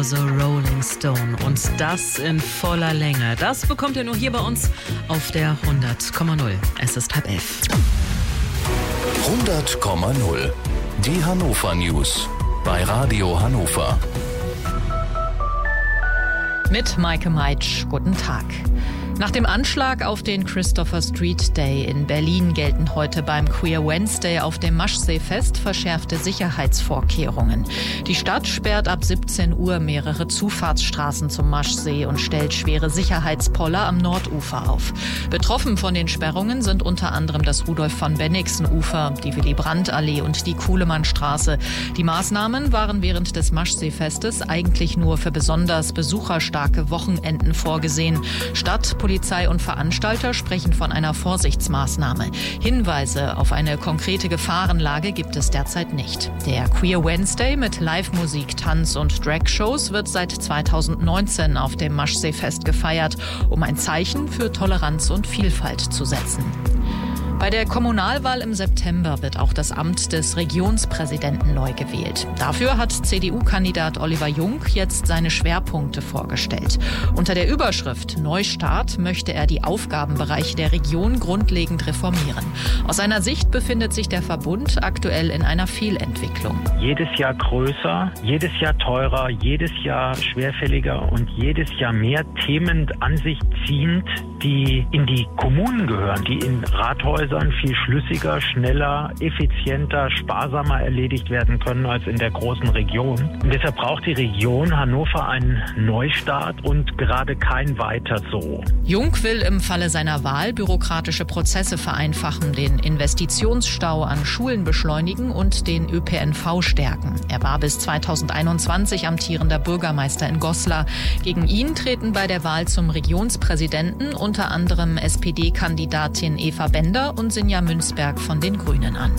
was a Rolling Stone. Und das in voller Länge. Das bekommt ihr nur hier bei uns auf der 100,0. Es ist 10:30. 100,0. Die Hannover News bei Radio Hannover. Mit Maike Meitsch, guten Tag. Nach dem Anschlag auf den Christopher Street Day in Berlin gelten heute beim Queer Wednesday auf dem Maschsee-Fest verschärfte Sicherheitsvorkehrungen. Die Stadt sperrt ab 17 Uhr mehrere Zufahrtsstraßen zum Maschsee und stellt schwere Sicherheitspoller am Nordufer auf. Betroffen von den Sperrungen sind unter anderem das Rudolf-von-Bennigsen-Ufer, die Willy-Brandt-Allee und die Kuhlemannstraße. Die Maßnahmen waren während des Maschsee-Festes eigentlich nur für besonders besucherstarke Wochenenden vorgesehen. Stadt, Polizei und Veranstalter sprechen von einer Vorsichtsmaßnahme. Hinweise auf eine konkrete Gefahrenlage gibt es derzeit nicht. Der Queer Wednesday mit Live-Musik, Tanz und Drag-Shows wird seit 2019 auf dem Maschsee-Fest gefeiert, um ein Zeichen für Toleranz und Vielfalt zu setzen. Bei der Kommunalwahl im September wird auch das Amt des Regionspräsidenten neu gewählt. Dafür hat CDU-Kandidat Oliver Jung jetzt seine Schwerpunkte vorgestellt. Unter der Überschrift Neustart möchte er die Aufgabenbereiche der Region grundlegend reformieren. Aus seiner Sicht befindet sich der Verbund aktuell in einer Fehlentwicklung. Jedes Jahr größer, jedes Jahr teurer, jedes Jahr schwerfälliger und jedes Jahr mehr Themen an sich ziehend, die in die Kommunen gehören, die in Rathäusern viel schlüssiger, schneller, effizienter, sparsamer erledigt werden können als in der großen Region. Und deshalb braucht die Region Hannover einen Neustart und gerade kein Weiter so. Jung will im Falle seiner Wahl bürokratische Prozesse vereinfachen, den Investitionsstau an Schulen beschleunigen und den ÖPNV stärken. Er war bis 2021 amtierender Bürgermeister in Goslar. Gegen ihn treten bei der Wahl zum Regionspräsidenten unter anderem SPD-Kandidatin Eva Bender und Sinja Münzberg von den Grünen an.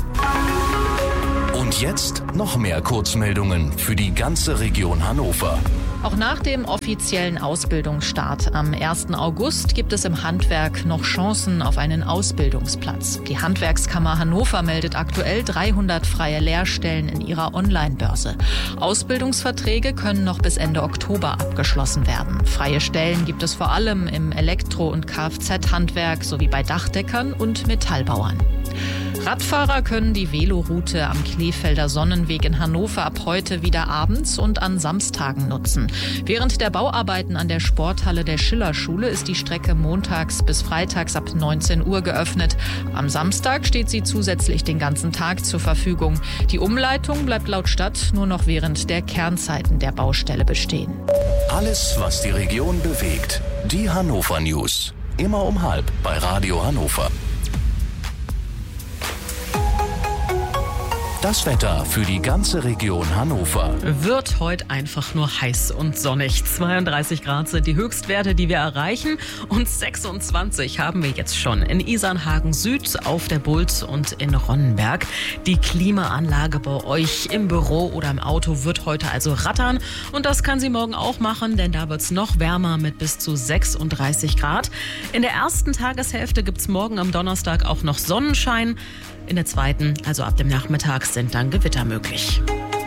Und jetzt noch mehr Kurzmeldungen für die ganze Region Hannover. Auch nach dem offiziellen Ausbildungsstart am 1. August gibt es im Handwerk noch Chancen auf einen Ausbildungsplatz. Die Handwerkskammer Hannover meldet aktuell 300 freie Lehrstellen in ihrer Online-Börse. Ausbildungsverträge können noch bis Ende Oktober abgeschlossen werden. Freie Stellen gibt es vor allem im Elektro- und Kfz-Handwerk sowie bei Dachdeckern und Metallbauern. Radfahrer können die Veloroute am Kleefelder Sonnenweg in Hannover ab heute wieder abends und an Samstagen nutzen. Während der Bauarbeiten an der Sporthalle der Schillerschule ist die Strecke montags bis freitags ab 19 Uhr geöffnet. Am Samstag steht sie zusätzlich den ganzen Tag zur Verfügung. Die Umleitung bleibt laut Stadt nur noch während der Kernzeiten der Baustelle bestehen. Alles, was die Region bewegt. Die Hannover News. Immer um 12:30 bei Radio Hannover. Das Wetter für die ganze Region Hannover. Wird heute einfach nur heiß und sonnig. 32 Grad sind die Höchstwerte, die wir erreichen. Und 26 haben wir jetzt schon in Isernhagen Süd, auf der Bult und in Ronnenberg. Die Klimaanlage bei euch im Büro oder im Auto wird heute also rattern. Und das kann sie morgen auch machen, denn da wird es noch wärmer mit bis zu 36 Grad. In der ersten Tageshälfte gibt es morgen am Donnerstag auch noch Sonnenschein. In der zweiten, also ab dem Nachmittag, sind dann Gewitter möglich.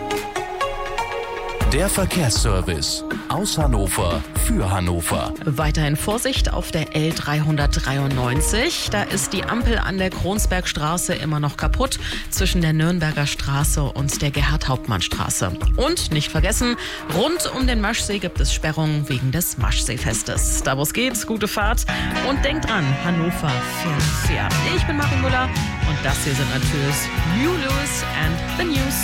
Der Verkehrsservice aus Hannover für Hannover. Weiterhin Vorsicht auf der L393. Da ist die Ampel an der Kronsbergstraße immer noch kaputt zwischen der Nürnberger Straße und der Gerhard-Hauptmann-Straße. Und nicht vergessen, rund um den Maschsee gibt es Sperrungen wegen des Maschsee-Festes. Da wo es geht, gute Fahrt und denkt dran, Hannover fair. Ich bin Marie Müller und das hier sind natürlich New Lewis and the News.